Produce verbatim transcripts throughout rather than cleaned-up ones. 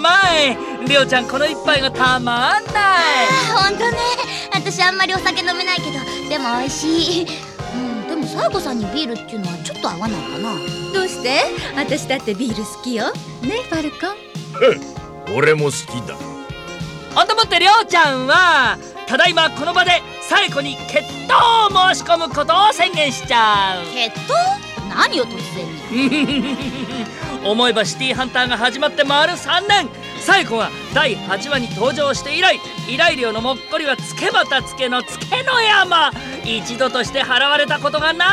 まい。りょうちゃんこの一杯がたまんない。 あーほんとね。私あんまりお酒飲めないけど、でも美味しい。うん、でもサイコさんにビールっていうのはちょっと合わないかな。 どうして？私だってビール好きよ。ねえファルコン。 俺も好きだ。 ほんともってりょうちゃんはただいまこの場でサイコに決闘を申し込むことを宣言しちゃう。 決闘？何よ突然に。 思えばシティハンターが始まって丸さんねん。サイコがだいはちわに登場して以来、依頼料のもっこりはつけまたつけのつけの山。一度として払われたことがない。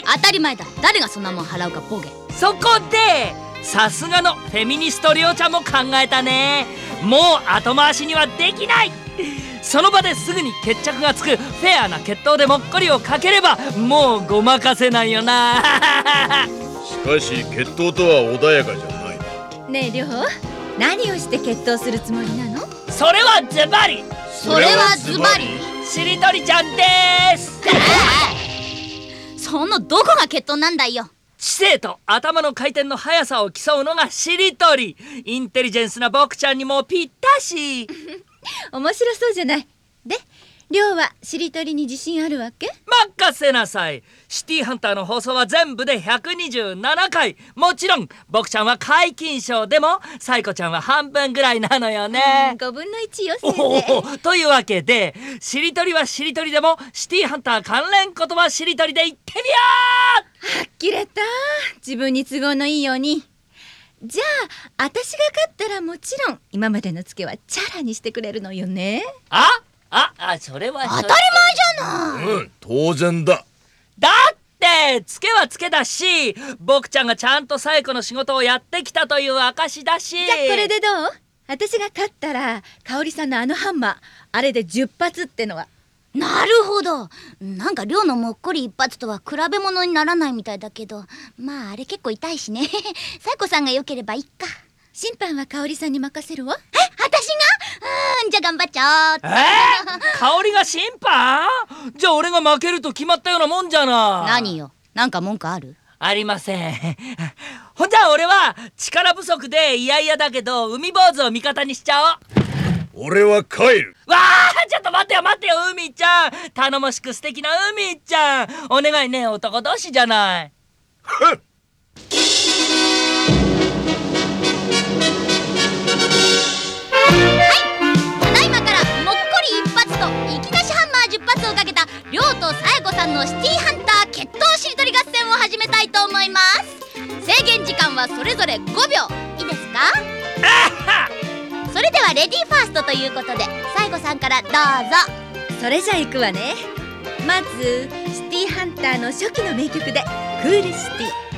当たり前だ。誰がそんなもん払うかボケ。 そこでさすがのフェミニストりょうちゃんも考えたね。もう後回しにはできない。その場ですぐに決着がつくフェアな決闘でもっこりをかければもうごまかせないよな。 しかし決闘とは穏やかじゃないな。 ねえりょう、何をして決闘するつもりなの？ それはズバリそれはズバリしりとりちゃんです。 そのどこが決闘なんだよ。 知性と頭の回転の速さを競うのがしりとり。インテリジェンスな僕ちゃんにもぴったし。 面白そうじゃない。で、りょうはしりとりに自信あるわけ？ 任せなさい。シティハンターの放送は全部でひゃくにじゅうななかい。もちろん僕ちゃんは皆勤賞でもサイコちゃんは半分ぐらいなのよね。 ごぶんのいちよせいぜい。 おお、というわけでしりとりはしりとりでもシティハンター関連言葉しりとりで言ってみよはっきれた。自分に都合のいいように。じゃあ私が勝ったらもちろん今までのツケはチャラにしてくれるのよね。 う。あああ、それは当たり前じゃない。 うん、当然だ。 だってツケはツケだし、僕ちゃんがちゃんとサイコの仕事をやってきたという証だし。 じゃあこれでどう？私が勝ったら香織さんのあのハンマー、あれでじゅっぱつってのは。 なるほど。なんか寮のもっこり一発とは比べ物にならないみたいだけど、まああれ結構痛いしね。サイコさんが良ければいいか。 審判は香織さんに任せるわ。 え、私が？うーん、じゃあ頑張っちゃおう。 えー、香りが審判？じゃあ俺が負けると決まったようなもんじゃない。 何よ、なんか文句ある？ ありません。ほんじゃあ俺は力不足でいやいやだけど海坊主を味方にしちゃおう。 俺は帰る。 わあ、ちょっと待ってよ待ってよ海ちゃん。頼もしく素敵な海ちゃん、お願いね。男同士じゃない。 ふっ。 ただいまからもっこり一発といきなしハンマーじゅっぱつをかけた寮とさやこさんのシティハンター決闘しりとり合戦を始めたいと思います。制限時間はそれぞれごびょう。いいですか？それではレディーファーストということでさやこさんからどうぞ。 それじゃあ行くわね。まずシティハンターの初期の名曲でクールシティ。